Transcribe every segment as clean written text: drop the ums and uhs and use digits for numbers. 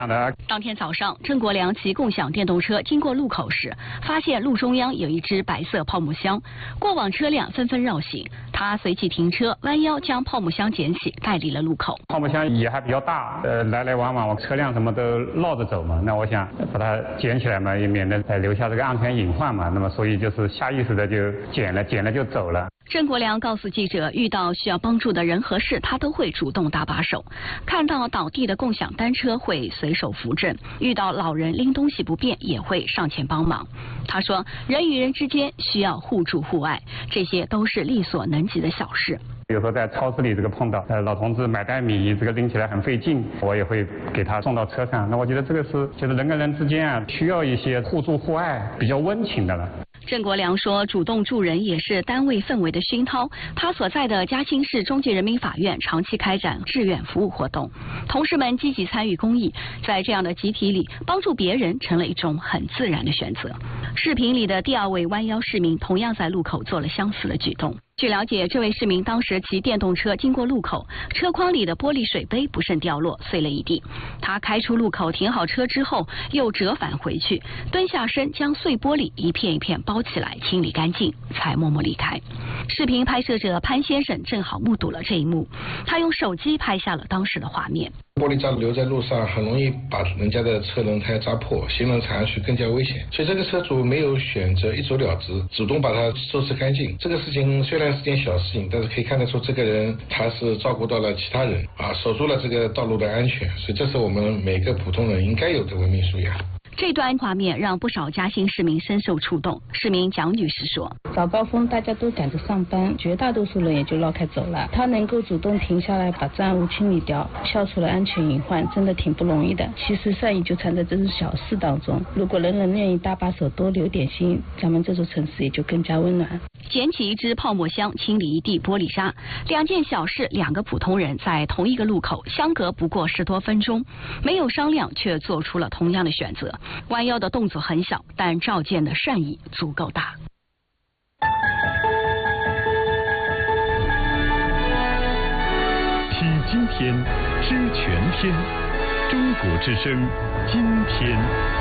当天早上，郑国梁骑共享电动车经过路口时，发现路中央有一只白色泡沫箱，过往车辆纷纷绕行，他随即停车，弯腰将泡沫箱捡起，带离了路口。 泡沫箱也还比较大，来来往往车辆什么都绕着走嘛，那我想把它捡起来嘛，也免得留下这个安全隐患嘛，那么所以就是下意识的就捡了就走了。 郑国梁告诉记者，遇到需要帮助的人和事，他都会主动搭把手。看到倒地的共享单车会随手扶正，遇到老人拎东西不便也会上前帮忙。他说，人与人之间需要互助互爱，这些都是力所能及的小事。 有时候在超市里这个碰到老同志买袋米，这个拎起来很费劲，我也会给他送到车上。那我觉得这个是就是人跟人之间啊，需要一些互助互爱，比较温情的了。 郑国梁说，主动助人也是单位氛围的熏陶。他所在的嘉兴市中级人民法院长期开展志愿服务活动，同事们积极参与公益，在这样的集体里，帮助别人成了一种很自然的选择。视频里的第二位弯腰市民同样在路口做了相似的举动。据了解，这位市民当时骑电动车经过路口，车筐里的玻璃水杯不慎掉落，碎了一地。他开出路口停好车之后，又折返回去，蹲下身将碎玻璃一片一片包起来，清理干净，才默默离开。视频拍摄者潘先生正好目睹了这一幕，他用手机拍下了当时的画面。 玻璃渣留在路上，很容易把人家的车轮胎扎破，行人踩上去更加危险。所以这个车主没有选择一走了之，主动把它收拾干净。这个事情虽然是件小事情，但是可以看得出这个人他是照顾到了其他人啊，守住了这个道路的安全。所以这是我们每个普通人应该有的文明素养。 这段画面让不少嘉兴市民深受触动。市民蒋女士说， 早高峰大家都赶着上班，绝大多数人也就绕开走了，他能够主动停下来把障碍物清理掉，消除了安全隐患，真的挺不容易的。其实善意就藏在这种小事当中，如果人人愿意搭把手，多留点心，咱们这座城市也就更加温暖。 捡起一只泡沫箱，清理一地玻璃渣，两件小事，两个普通人在同一个路口，相隔不过10多分钟，没有商量却做出了同样的选择。弯腰的动作很小，但照见的善意足够大。 体今天，知全天，中国之声，今天。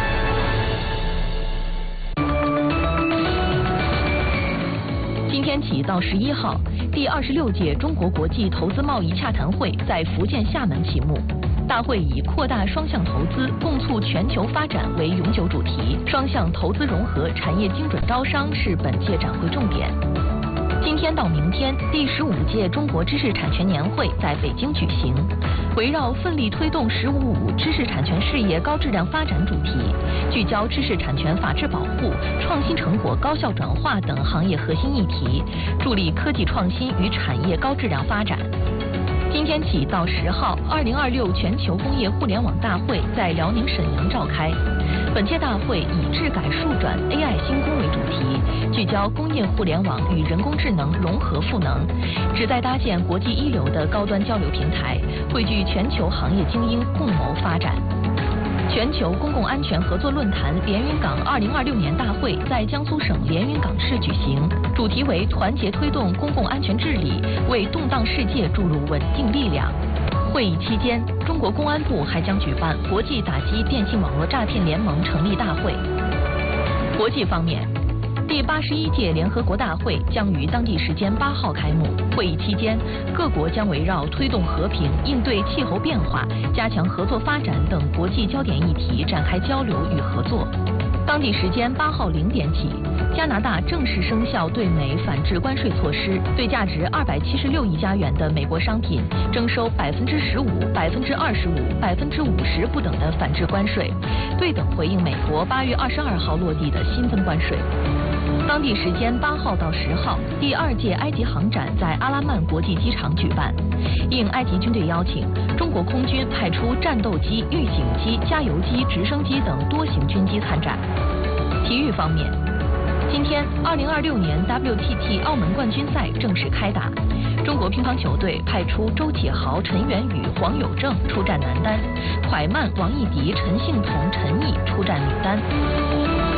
今天起到11号，第26届中国国际投资贸易洽谈会在福建厦门启幕。大会以扩大双向投资，共促全球发展为永久主题，双向投资融合、产业精准招商是本届展会重点。今天到明天，第15届中国知识产权年会在北京举行，围绕奋力推动“15+5”知识产权事业高质量发展主题，聚焦知识产权法治保护、创新成果高效转化等行业核心议题，助力科技创新与产业高质量发展。今天起到10号，2026全球工业互联网大会在辽宁沈阳召开。本届大会以智改数转 AI 新工为主题，聚焦工业互联网与人工智能融合赋能，旨在搭建国际一流的高端交流平台，汇聚全球行业精英，共谋发展。全球公共安全合作论坛连云港2026年大会在江苏省连云港市举行，主题为团结推动公共安全治理，为动荡世界注入稳定力量。会议期间，中国公安部还将举办国际打击电信网络诈骗联盟成立大会。国际方面，第81届联合国大会将于当地时间8号开幕。会议期间，各国将围绕推动和平、应对气候变化、加强合作发展等国际焦点议题展开交流与合作。当地时间8号0点起，加拿大正式生效对美反制关税措施，对价值276亿加元的美国商品征收15%、25%、50%不等的反制关税，对等回应美国8月22号落地的新增关税。当地时间8号到10号，第2届埃及航展在阿拉曼国际机场举办。应埃及军队邀请，中国空军派出战斗机、预警机、加油机、直升机等多型军机参展。体育方面，今天2026年 WTT 澳门冠军赛正式开打，中国乒乓球队派出周启豪、陈元宇、黄有正出战男单，蒯曼、王艺迪、陈幸同、陈毅出战女单。